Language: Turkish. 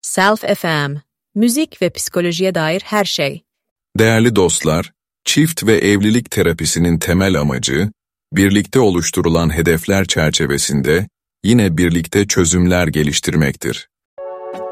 Self FM, müzik ve psikolojiye dair her şey. Değerli dostlar, çift ve evlilik terapisinin temel amacı, birlikte oluşturulan hedefler çerçevesinde yine birlikte çözümler geliştirmektir.